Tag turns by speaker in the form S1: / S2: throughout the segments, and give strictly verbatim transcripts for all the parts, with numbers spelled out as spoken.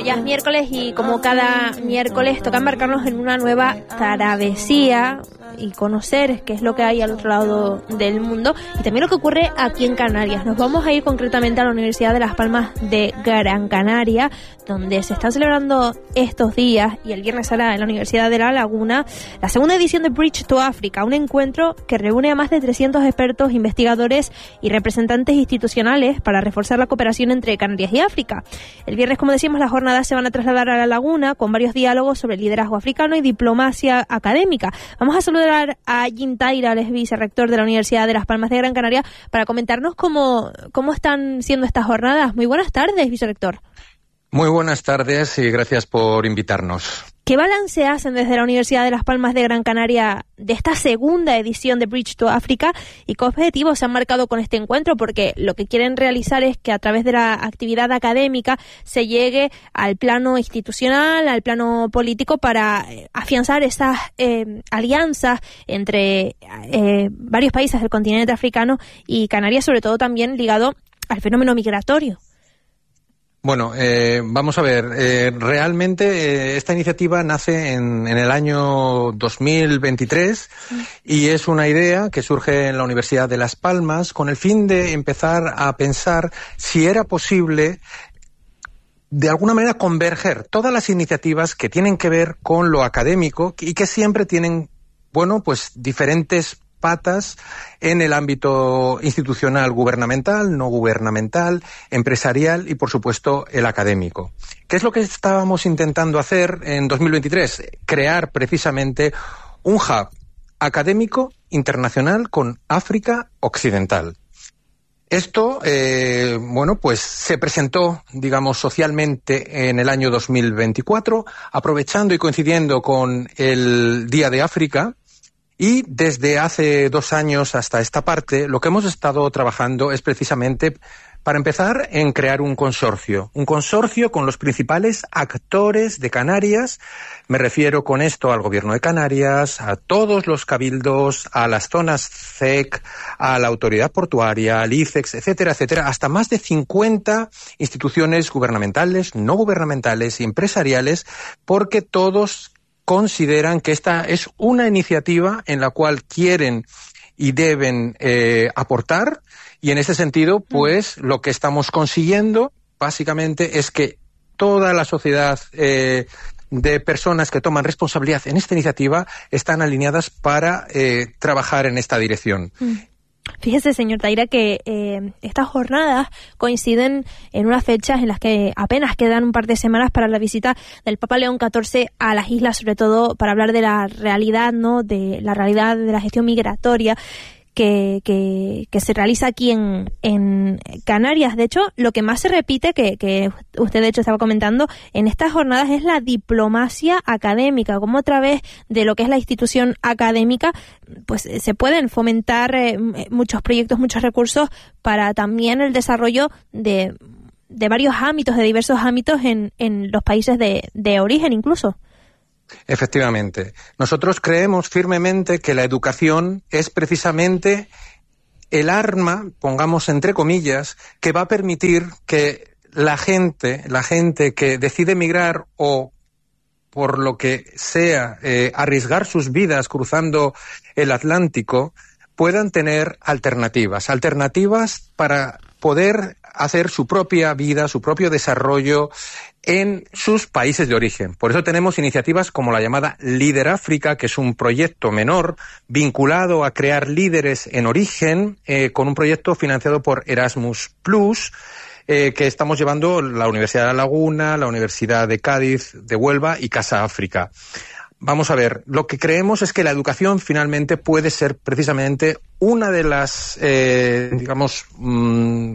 S1: ya es miércoles y como cada miércoles toca embarcarnos en una nueva travesía y conocer qué es lo que hay al otro lado del mundo y también lo que ocurre aquí en Canarias. Nos vamos a ir concretamente a la Universidad de Las Palmas de Gran Canaria, donde se están celebrando estos días y el viernes será en la Universidad de La Laguna la segunda edición de Bridge to Africa, un encuentro que reúne a más de trescientos expertos, investigadores y representantes institucionales para reforzar la cooperación entre Canarias y África. El viernes, como decíamos, las jornadas se van a trasladar a La Laguna con varios diálogos sobre liderazgo africano y diplomacia académica. Vamos a saludar a Jim Taira, el es vicerrector de la Universidad de Las Palmas de Gran Canaria, para comentarnos cómo, cómo están siendo estas jornadas. Muy buenas tardes, vicerrector.
S2: Muy buenas tardes y gracias por invitarnos.
S1: ¿Qué balance hacen desde la Universidad de Las Palmas de Gran Canaria de esta segunda edición de Bridge to Africa y qué objetivos se han marcado con este encuentro? Porque lo que quieren realizar es que a través de la actividad académica se llegue al plano institucional, al plano político para afianzar esas eh, alianzas entre eh, varios países del continente africano y Canarias, sobre todo también ligado al fenómeno migratorio.
S2: Bueno, eh, vamos a ver, eh, realmente eh, esta iniciativa nace en, en el año dos mil veintitrés y es una idea que surge en la Universidad de Las Palmas con el fin de empezar a pensar si era posible de alguna manera converger todas las iniciativas que tienen que ver con lo académico y que siempre tienen, bueno, pues diferentes patas en el ámbito institucional, gubernamental, no gubernamental, empresarial y, por supuesto, el académico. ¿Qué es lo que estábamos intentando hacer en dos mil veintitrés? Crear precisamente un hub académico internacional con África Occidental. Esto, eh, bueno, pues se presentó, digamos, socialmente en el año dos mil veinticuatro, aprovechando y coincidiendo con el Día de África. Y desde hace dos años hasta esta parte, lo que hemos estado trabajando es precisamente, para empezar, en crear un consorcio. Un consorcio con los principales actores de Canarias. Me refiero con esto al Gobierno de Canarias, a todos los cabildos, a las zonas C E C, a la Autoridad Portuaria, al I C E X, etcétera, etcétera, hasta más de cincuenta instituciones gubernamentales, no gubernamentales y empresariales, porque todos consideran que esta es una iniciativa en la cual quieren y deben eh, aportar, y en ese sentido, pues, lo que estamos consiguiendo, básicamente, es que toda la sociedad eh, de personas que toman responsabilidad en esta iniciativa están alineadas para eh, trabajar en esta dirección. Mm.
S1: Fíjese, señor Taira, que eh, estas jornadas coinciden en unas fechas en las que apenas quedan un par de semanas para la visita del Papa León catorce a las islas, sobre todo para hablar de la realidad, ¿no?, de la realidad de la gestión migratoria que, que, que se realiza aquí en, en Canarias. De hecho, lo que más se repite, que, que usted de hecho estaba comentando, en estas jornadas es la diplomacia académica, como a través de lo que es la institución académica, pues se pueden fomentar eh, muchos proyectos, muchos recursos para también el desarrollo de, de varios ámbitos, de diversos ámbitos en, en los países de, de origen incluso.
S2: Efectivamente. Nosotros creemos firmemente que la educación es precisamente el arma, pongamos entre comillas, que va a permitir que la gente, la gente que decide emigrar o por lo que sea, eh, arriesgar sus vidas cruzando el Atlántico, puedan tener alternativas, alternativas para poder hacer su propia vida, su propio desarrollo en sus países de origen. Por eso tenemos iniciativas como la llamada Líder África, que es un proyecto menor vinculado a crear líderes en origen, eh, con un proyecto financiado por Erasmus Plus, eh, que estamos llevando la Universidad de La Laguna, la Universidad de Cádiz, de Huelva y Casa África. Vamos a ver, lo que creemos es que la educación finalmente puede ser precisamente una de las, eh, digamos, mmm,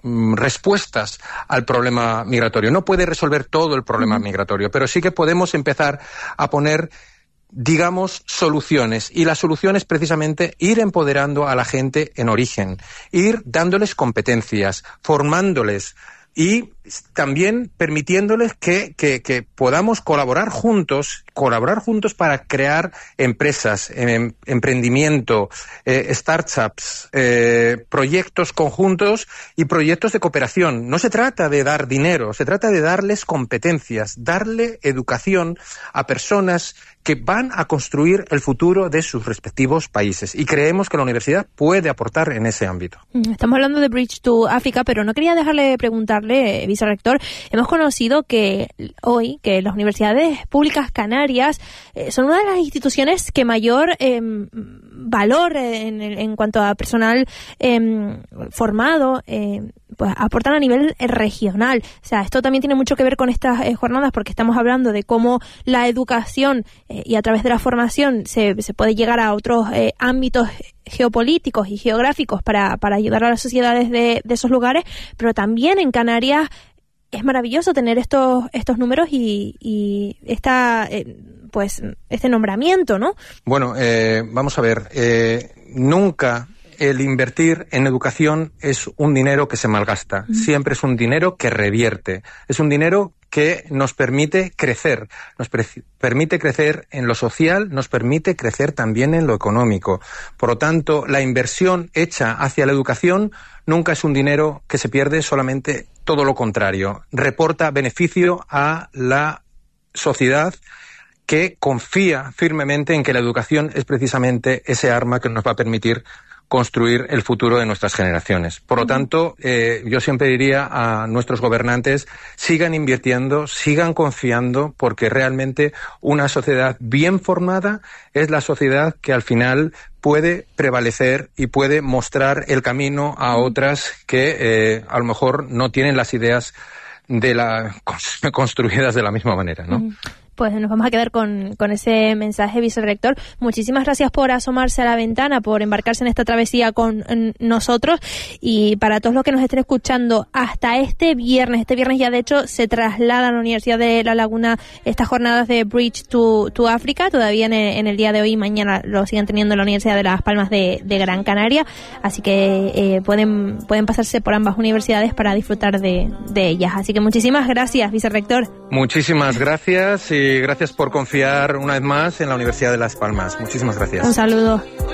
S2: respuestas al problema migratorio. No puede resolver todo el problema migratorio, pero sí que podemos empezar a poner, digamos, soluciones. Y la solución es precisamente ir empoderando a la gente en origen, ir dándoles competencias, formándoles y también permitiéndoles que, que, que podamos colaborar juntos, colaborar juntos para crear empresas, em, emprendimiento, eh, startups, eh, proyectos conjuntos y proyectos de cooperación. No se trata de dar dinero, se trata de darles competencias, darle educación a personas que van a construir el futuro de sus respectivos países. Y creemos que la universidad puede aportar en ese ámbito.
S1: Estamos hablando de Bridge to Africa, pero no quería dejarle de preguntarle, vicerrector, hemos conocido que hoy que las universidades públicas canarias eh, son una de las instituciones que mayor eh, valor en, en cuanto a personal eh, formado eh, pues aportan a nivel regional. O sea, esto también tiene mucho que ver con estas eh, jornadas, porque estamos hablando de cómo la educación eh, y a través de la formación se, se puede llegar a otros eh, ámbitos geopolíticos y geográficos para, para ayudar a las sociedades de, de esos lugares, pero también en Canarias es maravilloso tener estos estos números y, y esta eh, pues este nombramiento, ¿no?
S2: Bueno, eh, vamos a ver, eh, nunca el invertir en educación es un dinero que se malgasta, mm. siempre es un dinero que revierte, es un dinero que nos permite crecer, nos pre- permite crecer en lo social, nos permite crecer también en lo económico. Por lo tanto, la inversión hecha hacia la educación nunca es un dinero que se pierde, solamente todo lo contrario. Reporta beneficio a la sociedad que confía firmemente en que la educación es precisamente ese arma que nos va a permitir construir el futuro de nuestras generaciones. Por lo tanto, eh, yo siempre diría a nuestros gobernantes, sigan invirtiendo, sigan confiando, porque realmente una sociedad bien formada es la sociedad que al final puede prevalecer y puede mostrar el camino a otras que eh, a lo mejor no tienen las ideas de la construidas de la misma manera, ¿no? Uh-huh.
S1: Pues nos vamos a quedar con, con ese mensaje, vicerrector. Muchísimas gracias por asomarse a la ventana, por embarcarse en esta travesía con en nosotros. Y para todos los que nos estén escuchando, hasta este viernes, este viernes ya de hecho se traslada a la Universidad de La Laguna estas jornadas de Bridge to, to Africa. Todavía en el, en el día de hoy y mañana lo siguen teniendo en la Universidad de Las Palmas de, de Gran Canaria. Así que eh, pueden, pueden pasarse por ambas universidades para disfrutar de, de ellas. Así que muchísimas gracias, vicerrector.
S2: Muchísimas gracias y gracias por confiar una vez más en la Universidad de Las Palmas. Muchísimas gracias.
S1: Un saludo.